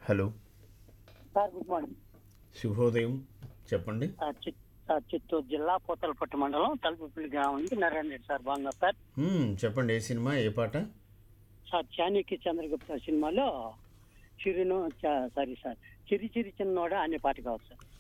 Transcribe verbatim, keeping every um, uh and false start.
Hello. Sir good morning. శుభోదయం. చెప్పండి. Sir చిత్ సార్ చిత్తూరు జిల్లా పూతలపట్టు మండలం తలుపుపల్లి గ్రామం నుంచి నారాయణ రెడ్డి సార్ బాగున్నారు సార్. మ్మ్, చెప్పండి. ఏ సినిమా, ఏ పాట? సార్ చాణక్య చంద్రగుప్త సినిమాలో చిరును చ- సారీ సార్ చిరి చిరి చిన్నోడ అనే పాట కావచ్చు సార్.